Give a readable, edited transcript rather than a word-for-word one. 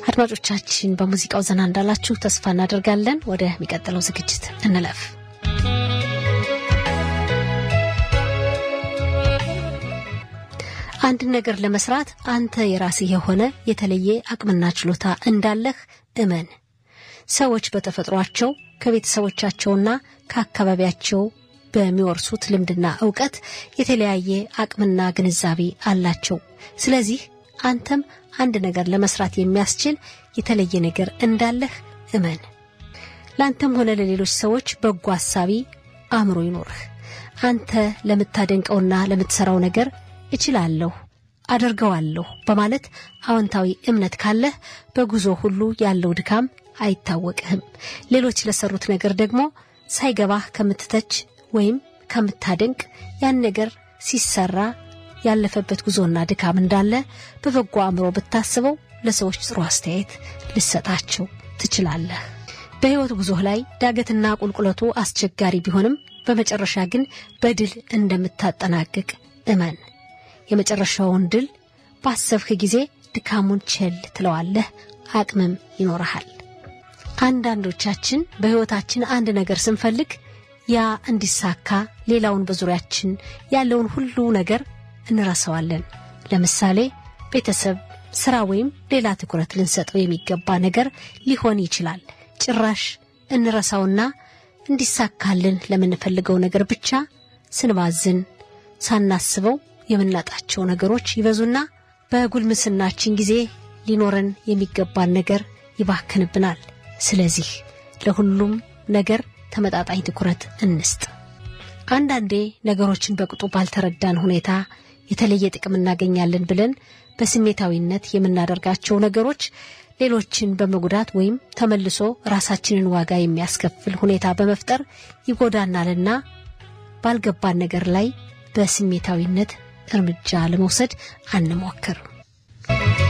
አድማጮቻችን በሙዚቃው ዘና እንዳላችሁ ተስፋ እናደርጋለን። ወደ የሚቀጥለው ዝግጅት እንለፍ። አንድ ነገር ለመስራት አንተ የራስህ የሆነ የተለየ አቅምና ችሎታ እንዳለህ እመን። ሰዎች በተፈጥሯቸው ከቤተሰቦቻቸውና ከአካባቢያቸው በሚወርሱት ልምድና ዕውቀት የተለያየ አቅምና ግንዛቤ አላቸው። ስለዚህ አንተም አንድ ነገር ለመስራት የሚያስችል የተለየ ነገር እንዳለህ እመን። ላንተም ሆነ ለሌሎች ሰዎች በጎ ሐሳቢ አእምሮ ይኖርህ። አንተ ለምታደንቀውና ለምትሰራው ነገር እችላለሁ፣ አደርገዋለሁ በማለት አዎንታዊ እምነት ካለህ በጉዞ ሁሉ ያለው ድካም አይታወቅህም። ሌሎች ለሰሩት ነገር ደግሞ ሳይገባህ ከምትተች ወይም ከምታደንቅ ያን ነገር ሲሰራ ያለፈበት ጉዞና ድካም እንዳለ በበጎ አእምሮ ብታስበው ለሰዎች ጥሩ አስተያየት ልሰጣቸው ትችላለህ። በህይወት ጉዞህ ላይ ዳገትና ቁልቁለቱ አስቸጋሪ ቢሆንም በመጨረሻ ግን በድል እንደምታጠናቅቅ እመን። የመጨረሻውን ድል ባሰብክ ጊዜ ድካሙን ቸል ትለዋለህ፣ አቅምም ይኖርሃል። አንዳንዶቻችን በህይወታችን አንድ ነገር ስንፈልግ ያ እንዲሳካ ሌላውን በዙሪያችን ያለውን ሁሉ ነገር እንረሳዋለን። ለምሳሌ ቤተሰብ፣ ስራ ወይም ሌላ ትኩረት ልንሰጠው የሚገባ ነገር ሊሆን ይችላል። ጭራሽ እንረሳውና እንዲሳካልን ለምንፈልገው ነገር ብቻ ስንባዝን ሳናስበው የምናጣቸው ነገሮች ይበዙና በጉልምስናችን ጊዜ ሊኖረን የሚገባን ነገር ይባክንብናል። ስለዚህ ለሁሉም ነገር ተመጣጣኝ ትኩረት እንስጥ። አንዳንዴ ነገሮችን በቅጡ ባልተረዳን ሁኔታ የተለየ ጥቅም እናገኛለን ብለን በስሜታዊነት የምናደርጋቸው ነገሮች ሌሎችን በመጉዳት ወይም ተመልሶ ራሳችንን ዋጋ የሚያስከፍል ሁኔታ በመፍጠር ይጎዳናልና ባልገባን ነገር ላይ በስሜታዊነት እርምጃ ለመውሰድ አንሞክር።